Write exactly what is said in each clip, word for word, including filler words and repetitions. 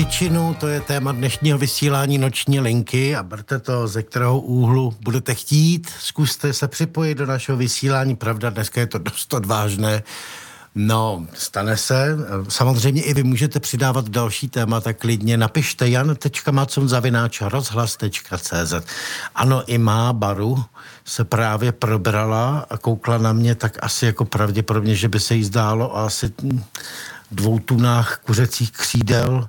Příčinu, to je téma dnešního vysílání Noční linky a berte to, ze kterého úhlu budete chtít. Zkuste se připojit do našeho vysílání. Pravda, dneska je to dost odvážné. No, stane se. Samozřejmě i vy můžete přidávat další témata klidně. Napište jan tečka macon zavináč rozhlas tečka cé zet. Ano, i má Baru se právě probrala a koukla na mě tak asi jako pravděpodobně, že by se jí zdálo asi dvou tunách kuřecích křídel.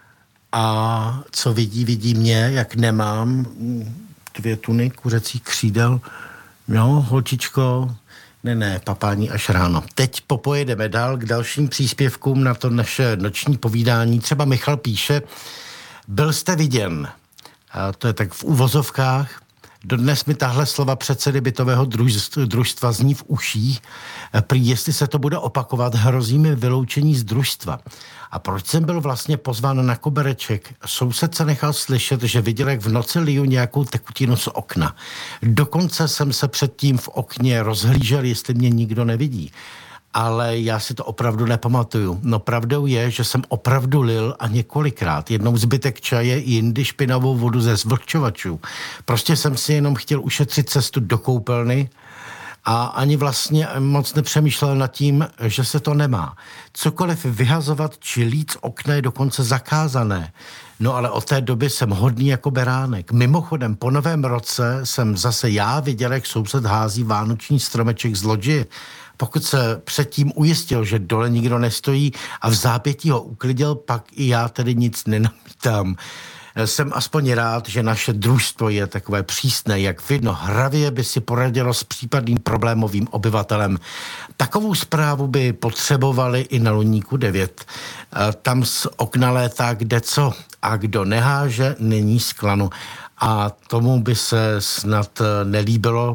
A co vidí, vidí mě, jak nemám dvě tuny kuřecích křídel. No, holčičko, ne, ne, papání až ráno. Teď popojedeme dál k dalším příspěvkům na to naše noční povídání. Třeba Michal píše, byl jste viděn, a to je tak v uvozovkách, dodnes mi tahle slova předsedy bytového družstva zní v uších. Prý, jestli se to bude opakovat, hrozí mi vyloučení z družstva. A proč jsem byl vlastně pozván na kobereček? Soused se nechal slyšet, že viděl, jak v noci liju nějakou tekutinu z okna. Dokonce jsem se předtím v okně rozhlížel, jestli mě nikdo nevidí. Ale já si to opravdu nepamatuju. No pravdou je, že jsem opravdu lil a několikrát. Jednou zbytek čaje, jindy špinavou vodu ze zvlhčovačů. Prostě jsem si jenom chtěl ušetřit cestu do koupelny a ani vlastně moc nepřemýšlel nad tím, že se to nemá. Cokoliv vyhazovat či lít z okna je dokonce zakázané. No ale od té doby jsem hodný jako beránek. Mimochodem, po novém roce jsem zase já viděl, jak soused hází vánoční stromeček z loďi. Pokud se předtím ujistil, že dole nikdo nestojí a v zápětí ho uklidil, pak i já tedy nic nenamítám. Jsem aspoň rád, že naše družstvo je takové přísné, jak vidno, hravě by si poradilo s případným problémovým obyvatelem. Takovou zprávu by potřebovali i na Luníku devět. Tam z okna létá kde co a kdo neháže, není z klanu. A tomu by se snad nelíbilo,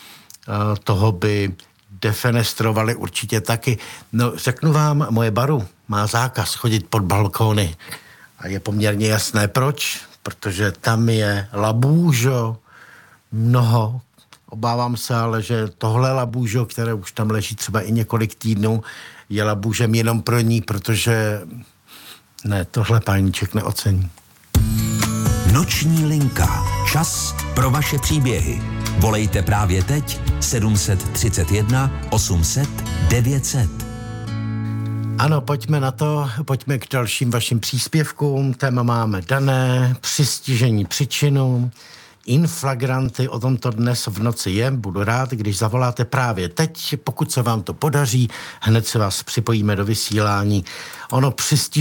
toho by defenestrovali určitě taky. No, řeknu vám, moje Baru má zákaz chodit pod balkóny. A je poměrně jasné proč, protože tam je labůžo mnoho. Obávám se ale, že tohle labůžo, které už tam leží třeba i několik týdnů, je labůžem jenom pro ní, protože ne, tohle páníček neocení. Noční linka. Čas pro vaše příběhy. Volejte právě teď sedm set třicet jedna osm set devět set. Ano, pojďme na to, pojďme k dalším vašim příspěvkům. Téma máme dané, přistižení příčinu, inflagranty, o tom to dnes v noci je. Budu rád, když zavoláte právě teď, pokud se vám to podaří, hned se vás připojíme do vysílání. Ono přistižení